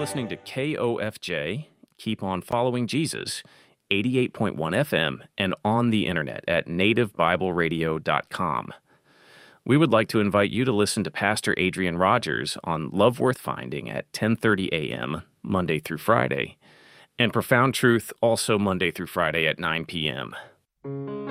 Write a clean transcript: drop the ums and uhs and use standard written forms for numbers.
listening to KOFJ. Keep on following Jesus, 88.1 FM, and on the internet at nativebibleradio.com. We would like to invite you to listen to Pastor Adrian Rogers on Love Worth Finding at 10:30 a.m., Monday through Friday, and Profound Truth also Monday through Friday at 9 p.m.